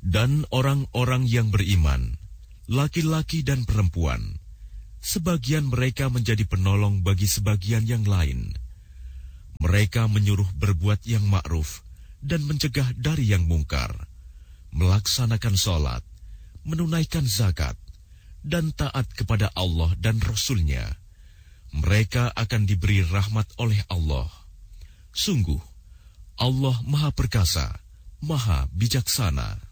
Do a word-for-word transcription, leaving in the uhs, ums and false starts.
Dan orang-orang yang beriman, laki-laki dan perempuan, sebagian mereka menjadi penolong bagi sebagian yang lain. Mereka menyuruh berbuat yang ma'ruf dan mencegah dari yang mungkar, melaksanakan sholat, menunaikan zakat, dan taat kepada Allah dan Rasul-Nya. Mereka akan diberi rahmat oleh Allah. Sungguh, Allah Maha Perkasa, Maha Bijaksana.